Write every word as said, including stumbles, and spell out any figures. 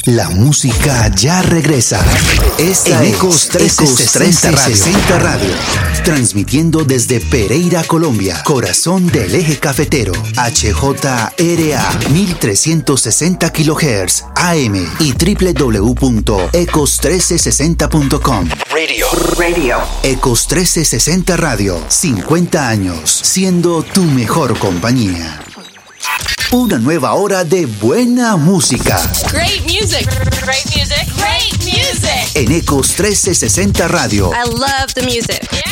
La música ya regresa. Esta es Ecos trescientos sesenta Radio. Transmitiendo desde Pereira, Colombia, corazón del eje cafetero. H J R A mil trescientos sesenta kilohertz A M y doble u doble u doble u punto ecos trescientos sesenta punto com. Radio. Radio. Ecos trescientos sesenta Radio. cincuenta años siendo tu mejor compañía. Una nueva hora de buena música. Great music. Great music. Great music. En Ecos trescientos sesenta Radio. I love the music. Yeah.